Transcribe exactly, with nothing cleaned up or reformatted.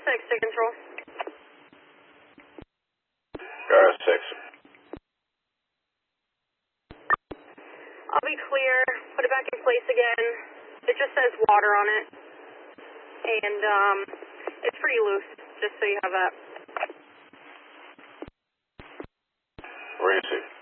six to control. Gar six. I'll be clear. Put it back in place again. It just says water on it. And um, it's pretty loose, just so you have that. Where is it?